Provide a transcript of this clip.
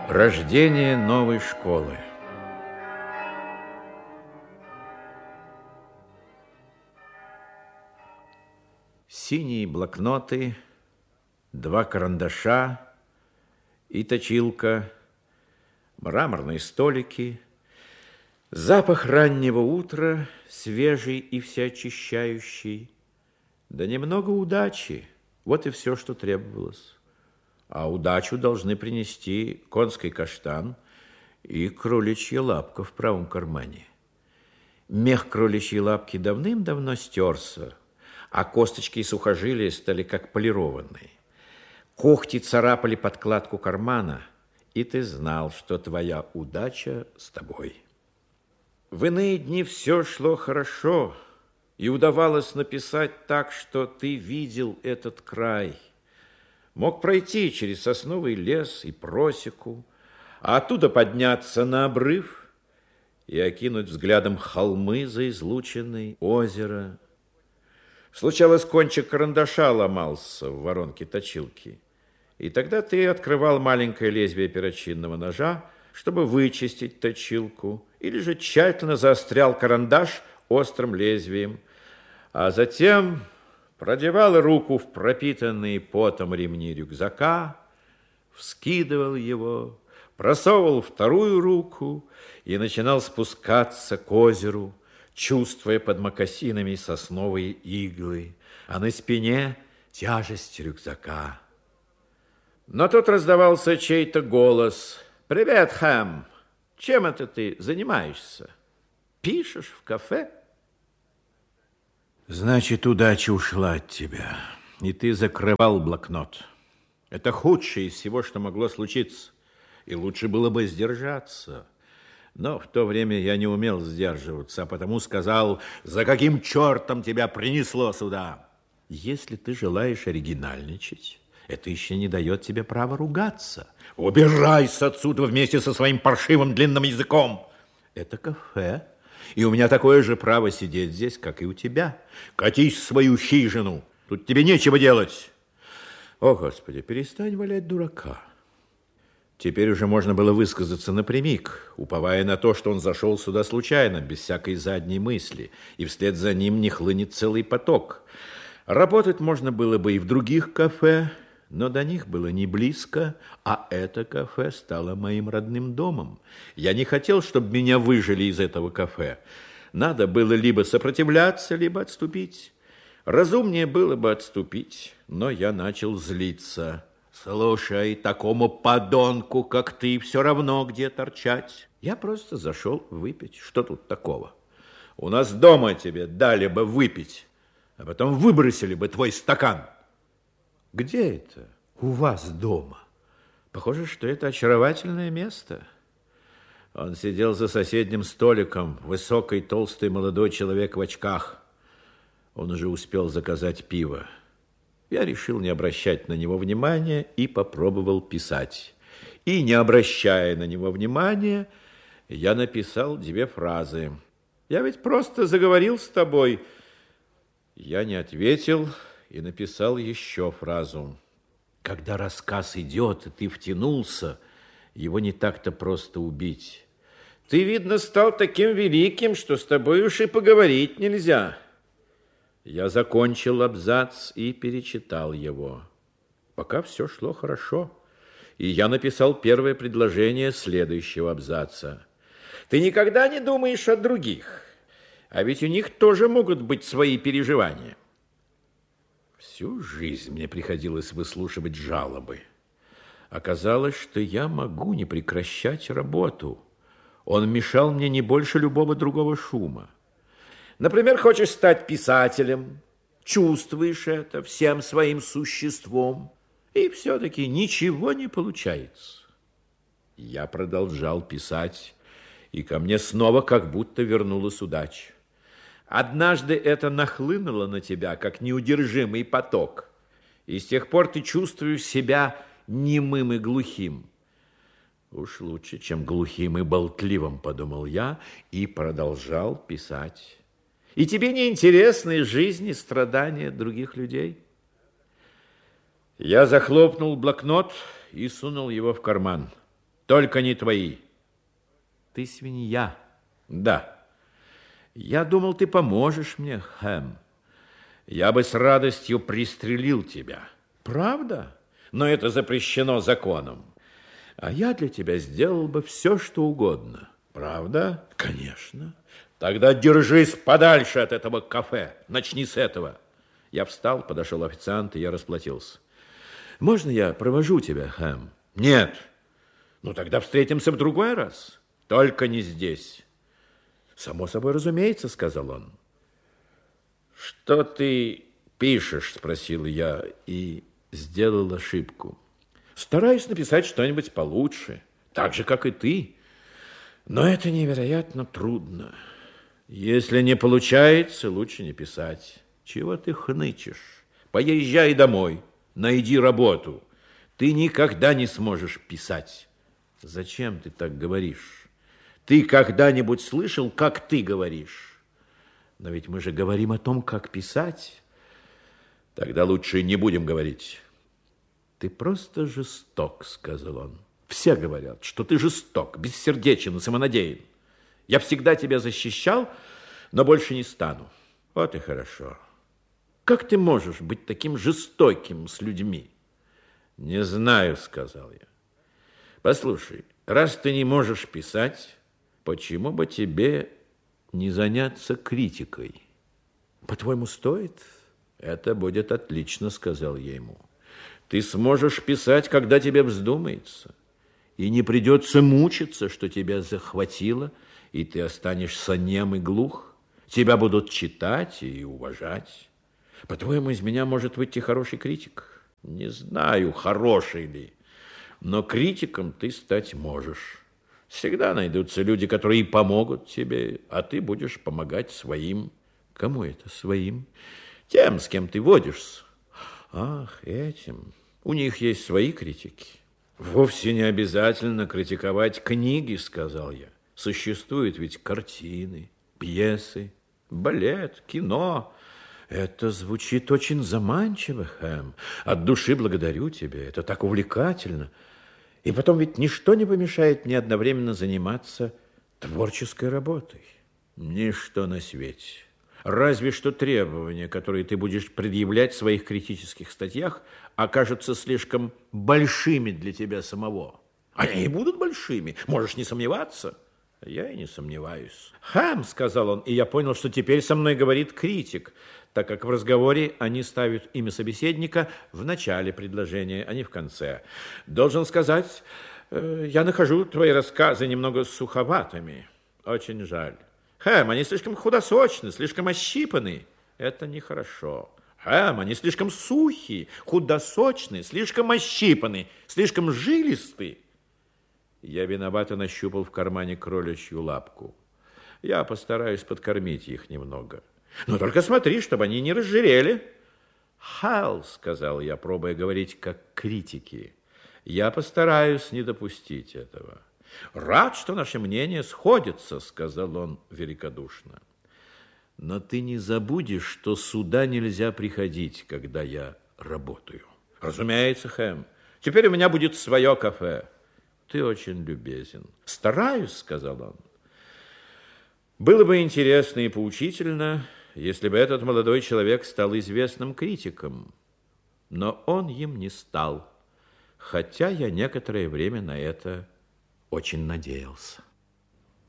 Рождение новой школы. Синие блокноты, 2 карандаша и точилка, мраморные столики, запах раннего утра, свежий и всеочищающий, да немного удачи. Вот и все, что требовалось. А удачу должны принести конский каштан и кроличья лапка в правом кармане. Мех кроличьей лапки давным-давно стерся, а косточки и сухожилия стали как полированные. Когти царапали подкладку кармана, и ты знал, что твоя удача с тобой. В иные дни все шло хорошо, и удавалось написать так, что ты видел этот край. Мог пройти через сосновый лес и просеку, а оттуда подняться на обрыв и окинуть взглядом холмы за излученной озеро. Случалось, кончик карандаша ломался в воронке точилки, и тогда ты открывал маленькое лезвие перочинного ножа, чтобы вычистить точилку, или же тщательно заострял карандаш острым лезвием, а затем продевал руку в пропитанные потом ремни рюкзака, вскидывал его, просовывал вторую руку и начинал спускаться к озеру, чувствуя под мокасинами сосновые иглы, а на спине тяжесть рюкзака. Но тут раздавался чей-то голос. «Привет, Хэм! Чем это ты занимаешься? Пишешь в кафе?» Значит, удача ушла от тебя, и ты закрывал блокнот. Это худшее из всего, что могло случиться, и лучше было бы сдержаться. Но в то время я не умел сдерживаться, а потому сказал: «За каким чертом тебя принесло сюда?» Если ты желаешь оригинальничать, это еще не дает тебе права ругаться. Убирайся отсюда вместе со своим паршивым длинным языком. Это кафе, и у меня такое же право сидеть здесь, как и у тебя. Катись в свою хижину, тут тебе нечего делать. О, Господи, перестань валять дурака. Теперь уже можно было высказаться напрямик, уповая на то, что он зашел сюда случайно, без всякой задней мысли, и вслед за ним не хлынет целый поток. Работать можно было бы и в других кафе, но до них было не близко, а это кафе стало моим родным домом. Я не хотел, чтобы меня выжили из этого кафе. Надо было либо сопротивляться, либо отступить. Разумнее было бы отступить, но я начал злиться. Слушай, такому подонку, как ты, все равно где торчать. Я просто зашел выпить. Что тут такого? У нас дома тебе дали бы выпить, а потом выбросили бы твой стакан. Где это у вас дома? Похоже, что это очаровательное место. Он сидел за соседним столиком, высокий, толстый молодой человек в очках. Он уже успел заказать пиво. Я решил не обращать на него внимания и попробовал писать. И, не обращая на него внимания, я написал 2 фразы. «Я ведь просто заговорил с тобой». Я не ответил и написал еще фразу. Когда рассказ идет, и ты втянулся, его не так-то просто убить. Ты, видно, стал таким великим, что с тобой уж и поговорить нельзя. Я закончил абзац и перечитал его. Пока все шло хорошо, и я написал первое предложение следующего абзаца. Ты никогда не думаешь о других, а ведь у них тоже могут быть свои переживания. Всю жизнь мне приходилось выслушивать жалобы. Оказалось, что я могу не прекращать работу. Он мешал мне не больше любого другого шума. Например, хочешь стать писателем, чувствуешь это всем своим существом, и все-таки ничего не получается. Я продолжал писать, и ко мне снова как будто вернулась удача. Однажды это нахлынуло на тебя, как неудержимый поток, и с тех пор ты чувствуешь себя немым и глухим. Уж лучше, чем глухим и болтливым, подумал я, и продолжал писать. И тебе не интересны жизнь и страдания других людей? Я захлопнул блокнот и сунул его в карман. только не твои. Ты свинья. Да. Я думал, ты поможешь мне, Хэм. Я бы с радостью пристрелил тебя. Правда? Но это запрещено законом. А я для тебя сделал бы все, что угодно. Правда? Конечно. Тогда держись подальше от этого кафе. Начни с этого. Я встал, подошел официант, и я расплатился. Можно я провожу тебя, Хэм? Нет. Ну, тогда встретимся в другой раз. Только не здесь. Само собой разумеется, сказал он. Что ты пишешь? Спросил я и сделал ошибку. Стараюсь написать что-нибудь получше, так же, как и ты. Но это невероятно трудно. Если не получается, лучше не писать. Чего ты хнычешь? Поезжай домой, найди работу. Ты никогда не сможешь писать. Зачем ты так говоришь? Ты когда-нибудь слышал, как ты говоришь? Но ведь мы же говорим о том, как писать. Тогда лучше не будем говорить. Ты просто жесток, сказал он. Все говорят, что ты жесток, бессердечен и самонадеян. Я всегда тебя защищал, но больше не стану. Вот и хорошо. Как ты можешь быть таким жестоким с людьми? Не знаю, сказал я. Послушай, раз ты не можешь писать, почему бы тебе не заняться критикой? По-твоему, стоит? Это будет отлично, сказал я ему. Ты сможешь писать, когда тебе вздумается, и не придется мучиться, что тебя захватило, и ты останешься нем и глух. Тебя будут читать и уважать. По-твоему, из меня может выйти хороший критик? Не знаю, хороший ли, но критиком ты стать можешь. Всегда найдутся люди, которые помогут тебе, а ты будешь помогать своим. Кому это своим? Тем, с кем ты водишься. Ах, этим. У них есть свои критики. Вовсе не обязательно критиковать книги, сказал я. Существуют ведь картины, пьесы, балет, кино. Это звучит очень заманчиво, Хэм. От души благодарю тебя. Это так увлекательно. И потом ведь ничто не помешает мне одновременно заниматься творческой работой. Ничто на свете. Разве что требования, которые ты будешь предъявлять в своих критических статьях, окажутся слишком большими для тебя самого. Они и будут большими, можешь не сомневаться. Я и не сомневаюсь. Хэм, сказал он, и я понял, что теперь со мной говорит критик, так как в разговоре они ставят имя собеседника в начале предложения, а не в конце. Должен сказать, я нахожу твои рассказы немного суховатыми. Очень жаль. Хэм, они слишком худосочны, слишком ощипаны. Это нехорошо. Хэм, они слишком сухие, худосочны, слишком ощипаны, слишком жилисты. Я виновато нащупал в кармане кроличью лапку. Я постараюсь подкормить их немного. Но только смотри, чтобы они не разжирели. Хал, сказал я, пробуя говорить как критики, я постараюсь не допустить этого. Рад, что наши мнения сходятся, сказал он великодушно. Но ты не забудешь, что сюда нельзя приходить, когда я работаю. Разумеется, Хэм. Теперь у меня будет свое кафе. Ты очень любезен. Стараюсь, сказал он. Было бы интересно и поучительно, если бы этот молодой человек стал известным критиком. Но он им не стал, хотя я некоторое время на это очень надеялся.